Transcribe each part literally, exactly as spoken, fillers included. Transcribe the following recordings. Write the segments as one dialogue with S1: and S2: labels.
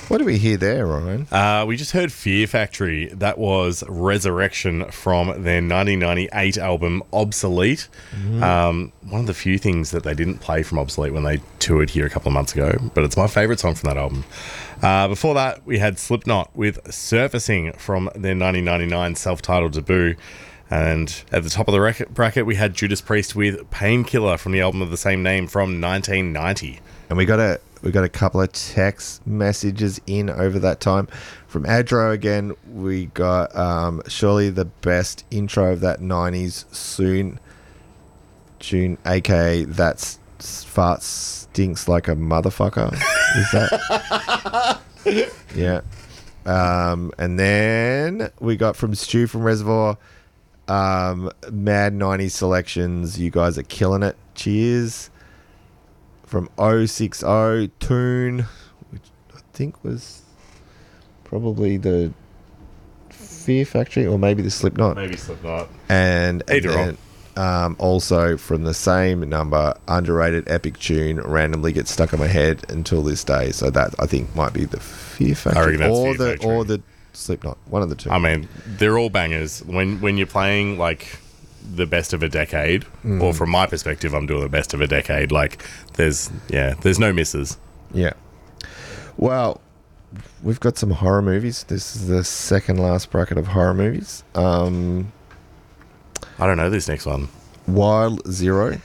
S1: What do we hear there, Ryan?
S2: Uh, we just heard Fear Factory. That was Resurrection from their nineteen ninety-eight album Obsolete. Mm. Um, one of the few things that they didn't play from Obsolete when they toured here a couple of months ago, but it's my favourite song from that album. Uh, before that, we had Slipknot with Surfacing from their nineteen ninety-nine self-titled debut. And at the top of the rec- bracket, we had Judas Priest with Painkiller from the album of the same name from nineteen ninety.
S1: And we got a we got a couple of text messages in over that time from Adro again. We got um, surely the best intro of that nineties soon tune, aka that's fart stinks like a motherfucker. Is that? Yeah. Um, and then we got from Stu from Reservoir, um, Mad nineties selections. You guys are killing it. Cheers. From oh six oh, Tune, which I think was probably the Fear Factory, or maybe the Slipknot.
S2: Maybe Slipknot.
S1: And, and
S2: Either
S1: then, um, also from the same number, underrated epic tune, randomly gets stuck in my head until this day. So that, I think, might be the Fear Factory.
S2: I reckon that's
S1: or
S2: Fear
S1: the
S2: Factory.
S1: Or the Slipknot. One of the two.
S2: I mean, they're all bangers. When when you're playing, like, the best of a decade, mm. or from my perspective, I'm doing the best of a decade, like, there's, yeah, there's no misses.
S1: Yeah. Well, we've got some horror movies. This is the second last bracket of horror movies. Um,
S2: I don't know this next one.
S1: Wild Zero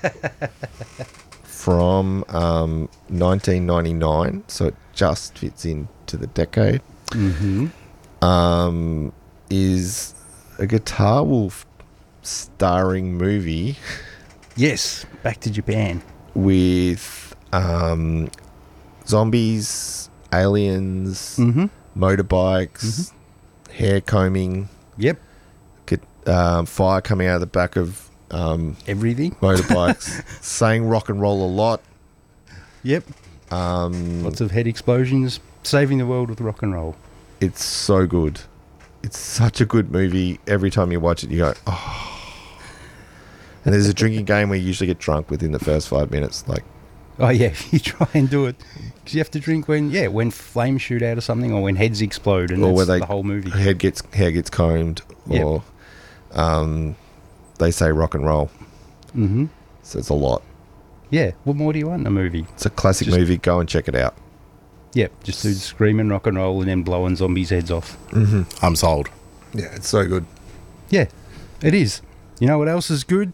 S1: from um, nineteen ninety-nine, so it just fits into the decade.
S3: Mm-hmm.
S1: Um, is a Guitar Wolf starring movie.
S3: Yes, Back to Japan.
S1: With um, zombies, aliens,
S3: mm-hmm.
S1: motorbikes,
S3: mm-hmm.
S1: hair combing.
S3: Yep.
S1: Get, um, fire coming out of the back of um,
S3: everything.
S1: Motorbikes. Saying rock and roll a lot.
S3: Yep.
S1: Um,
S3: Lots of head explosions. Saving the world with rock and roll.
S1: It's so good. It's such a good movie. Every time you watch it, you go, oh. And there's a drinking game where you usually get drunk within the first five minutes. Like,
S3: oh yeah, you try and do it because you have to drink when yeah when flames shoot out of something or when heads explode, and
S1: or
S3: that's
S1: where they,
S3: the whole movie.
S1: Head gets hair gets combed, or yep. um, they say rock and roll.
S3: Mm-hmm.
S1: So it's a lot.
S3: Yeah. What more do you want in a movie?
S1: It's a classic
S3: just,
S1: movie. Go and check it out.
S3: Yep. Just do screaming rock and roll and then blowing zombies' heads off.
S1: Mm-hmm.
S2: I'm sold.
S1: Yeah, it's so good.
S3: Yeah, it is. You know what else is good?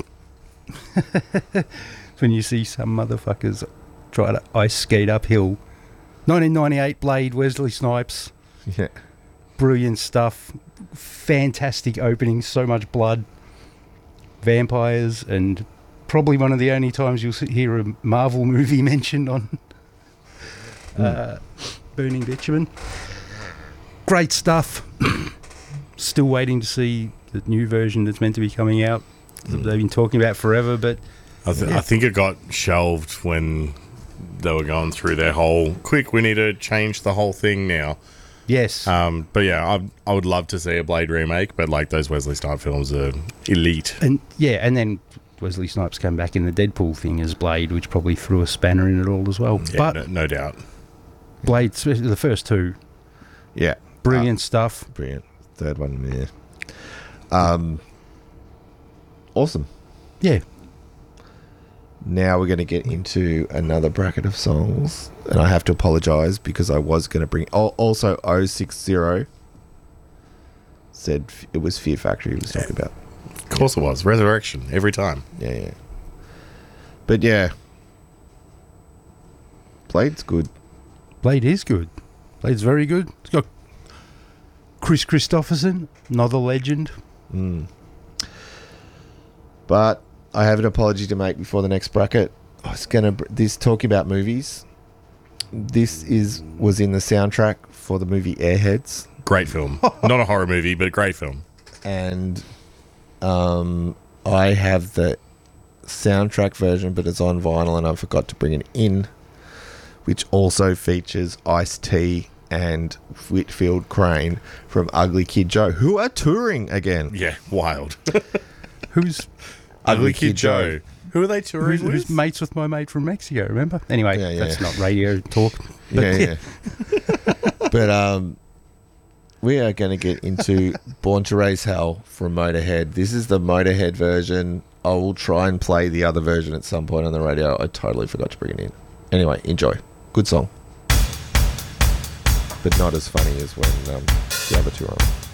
S3: When you see some motherfuckers try to ice skate uphill. nineteen ninety-eight Blade, Wesley Snipes.
S1: Yeah.
S3: Brilliant stuff. Fantastic opening. So much blood. Vampires, and probably one of the only times you'll hear a Marvel movie mentioned on mm. uh, Burning Bitumen. Great stuff. Still waiting to see the new version that's meant to be coming out. Mm. They've been talking about forever, but
S2: I, th-
S3: yeah.
S2: I think it got shelved when they were going through their whole quick. We need to change the whole thing now.
S3: Yes,
S2: um, but yeah, I, I would love to see a Blade remake. But like those Wesley Snipes films are elite.
S3: And yeah, and then Wesley Snipes came back in the Deadpool thing as Blade, which probably threw a spanner in it all as well.
S2: Yeah,
S3: but
S2: no, no doubt.
S3: Blade, the first two,
S1: yeah,
S3: brilliant
S1: uh,
S3: stuff.
S1: Brilliant. Third one, yeah. Um, awesome.
S3: Yeah.
S1: Now we're going to get into another bracket of songs, and I have to apologise because I was going to bring... Oh, also, oh six oh said it was Fear Factory he was talking
S2: yeah.
S1: about.
S2: Of course yeah. it was. Resurrection, every time.
S1: Yeah, yeah. But yeah. Blade's good.
S3: Blade is good. Blade's very good. It's got Chris Christopherson, another legend.
S1: Mm. But I have an apology to make before the next bracket. I was gonna this talking about movies. This is was in the soundtrack for the movie Airheads.
S2: Great film. Not a horror movie, but a great film.
S1: And um, I have the soundtrack version, but it's on vinyl, and I forgot to bring it in, which also features Ice-T and Whitfield Crane from Ugly Kid Joe, who are touring again.
S2: Yeah, wild.
S3: Who's
S2: Ugly Kid, Kid Joe? Joe? Who are they touring
S3: who's,
S2: with?
S3: Who's mates with my mate from Mexico, remember? Anyway,
S1: yeah, yeah.
S3: that's not radio talk. But
S1: yeah, yeah. But um, we are going to get into Born to Raise Hell from Motorhead. This is the Motorhead version. I will try and play the other version at some point on the radio. I totally forgot to bring it in. Anyway, enjoy. Good song. But not as funny as when um, the other two are on.